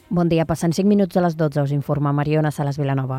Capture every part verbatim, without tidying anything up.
Bon dia, passant cinc minuts de les dotze, us informa Mariona Salas Vilanova.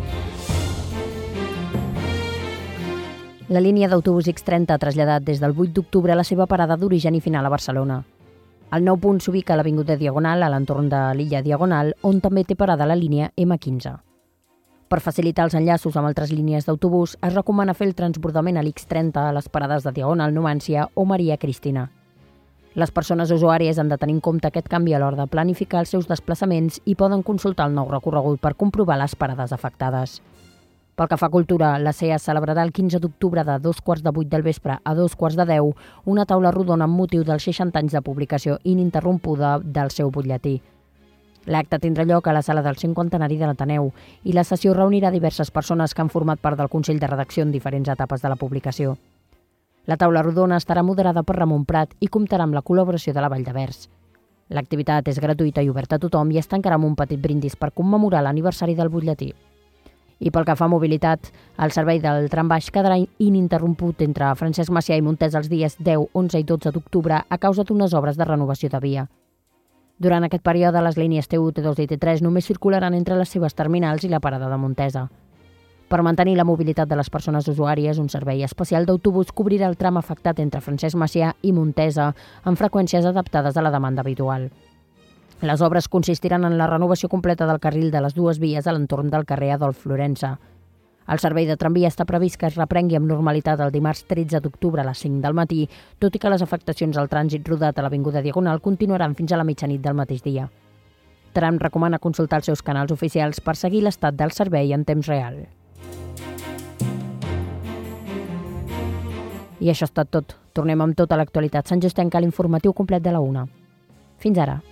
La línia d'autobús X trenta ha traslladat des del vuit d'octubre la seva parada d'origen i final a Barcelona. El nou punt s'ubica a l'Avinguda Diagonal, a l'entorn de l'illa Diagonal, on també té parada la línia ema quinze. Per facilitar els enllaços amb altres línies d'autobús, es recomana fer el transbordament a l'X trenta a les parades de Diagonal Numància o Maria Cristina. Les persones usuàries han de tenir en compte aquest canvi a l'hora de planificar els seus desplaçaments i poden consultar el nou recorregut per comprovar les parades afectades. Pel que fa a cultura, la C E A celebrarà el quinze d'octubre de dos quarts de vuit del vespre a dos quarts de deu una taula rodona amb motiu dels seixanta anys de publicació ininterrompuda del seu butlletí. L'acte tindrà lloc a la sala del cinquantenari de l'Ateneu i la sessió reunirà diverses persones que han format part del Consell de Redacció en diferents etapes de la publicació. La taula rodona estarà moderada per Ramon Prat i comptarà amb la col·laboració de la Vall de Vers. L'activitat és gratuïta i oberta a tothom i es tancarà amb un petit brindis per commemorar l'aniversari del butlletí. I pel que fa a mobilitat, el servei del trambaix quedarà ininterromput entre Francesc Macià i Montesa els dies deu, onze i dotze d'octubre a causa d'unes obres de renovació de via. Durant aquest període, les línies T u, T dos i T tres només circularan entre les seves terminals i la parada de Montesa. Per mantenir la mobilitat de les persones usuàries, un servei especial d'autobús cobrirà el tram afectat entre Francesc Macià i Montesa amb freqüències adaptades a la demanda habitual. Les obres consistiran en la renovació completa del carril de les dues vies a l'entorn del carrer Adolf Florença. El servei de tramvia està previst que es reprengui amb normalitat el dimarts tretze d'octubre a les cinc del matí, tot i que les afectacions al trànsit rodat a l'Avinguda Diagonal continuaran fins a la mitjanit del mateix dia. Tram recomana consultar els seus canals oficials per seguir l'estat del servei en temps real. I això ha estat tot. Tornem amb tota l'actualitat santjostenca a l'informatiu complet de la una. Fins ara.